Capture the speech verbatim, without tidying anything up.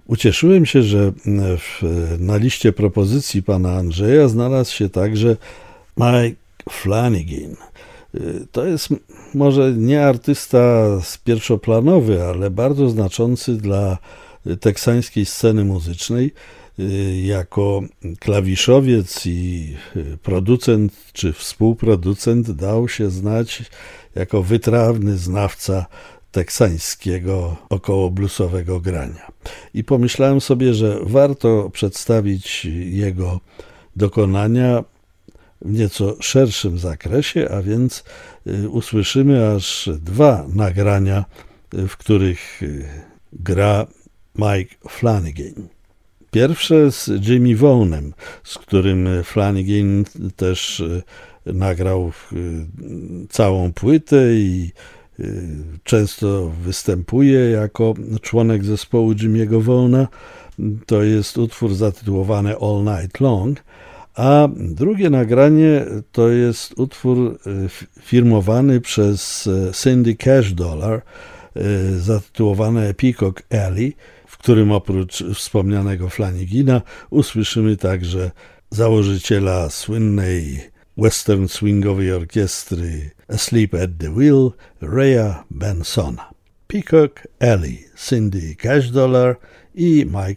Ucieszyłem się, że w, na liście propozycji pana Andrzeja znalazł się także Mike Flanagan. To jest może nie artysta pierwszoplanowy, ale bardzo znaczący dla teksańskiej sceny muzycznej. Jako klawiszowiec i producent czy współproducent dał się znać jako wytrawny znawca teksańskiego około bluesowego grania. I pomyślałem sobie, że warto przedstawić jego dokonania w nieco szerszym zakresie, a więc usłyszymy aż dwa nagrania, w których gra Mike Flanagan. Pierwsze z Jimmy Vaughanem, z którym Flanagan też nagrał całą płytę i często występuje jako członek zespołu Jimmy'ego Vaughana. To jest utwór zatytułowany All Night Long, a drugie nagranie to jest utwór firmowany przez Cindy Cash Dollar zatytułowany Peacock Alley, w którym oprócz wspomnianego Flanagana usłyszymy także założyciela słynnej western swingowej orkiestry Asleep at the Wheel, Raya Bensona. Peacock Alley, Cindy Cash Dollar i Mike